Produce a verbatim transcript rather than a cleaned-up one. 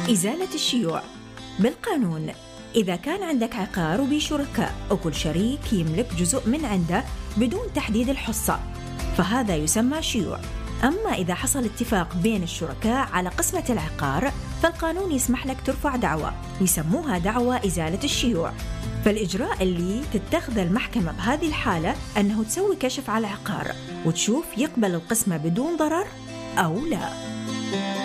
إزالة الشيوع. بالقانون إذا كان عندك عقار وبيه شركاء وكل شريك يملك جزء من عنده بدون تحديد الحصة، فهذا يسمى شيوع. أما إذا حصل اتفاق بين الشركاء على قسمة العقار، فالقانون يسمح لك ترفع دعوى ويسموها دعوى إزالة الشيوع. فالإجراء اللي تتخذ المحكمة بهذه الحالة أنه تسوي كشف على العقار وتشوف يقبل القسمة بدون ضرر أو لا.